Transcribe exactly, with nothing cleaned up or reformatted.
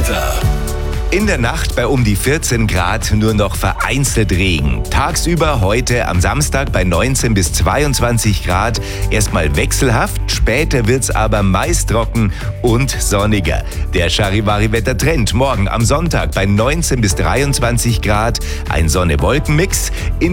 Wetter. In der Nacht bei um die vierzehn Grad nur noch vereinzelt Regen. Tagsüber heute am Samstag bei neunzehn bis zweiundzwanzig Grad erstmal wechselhaft, später wird's aber meist trocken und sonniger. Der Charivari-Wettertrend morgen am Sonntag bei neunzehn bis dreiundzwanzig Grad, ein Sonne-Wolken-Mix.